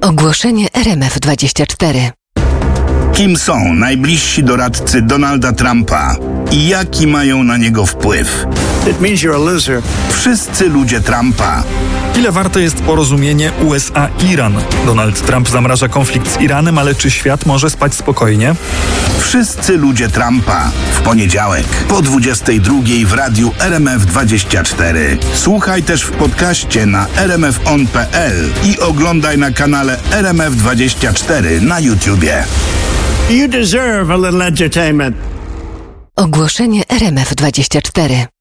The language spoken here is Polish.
Ogłoszenie RMF24. Kim są najbliżsi doradcy Donalda Trumpa i jaki mają na niego wpływ? It means you're a loser. Wszyscy ludzie Trumpa. Ile warte jest porozumienie USA-Iran? Donald Trump zamraża konflikt z Iranem, ale czy świat może spać spokojnie? Wszyscy ludzie Trumpa. W poniedziałek po 22:00 w radiu RMF24. Słuchaj też w podcaście na rmfon.pl i oglądaj na kanale RMF24 na YouTubie. You deserve a little entertainment. Ogłoszenie RMF24.